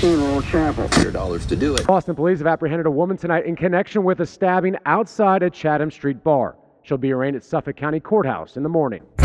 Funeral Chapel. $100 to do it. Boston police have apprehended a woman tonight in connection with a stabbing outside a Chatham Street bar. She'll be arraigned at Suffolk County Courthouse in the morning.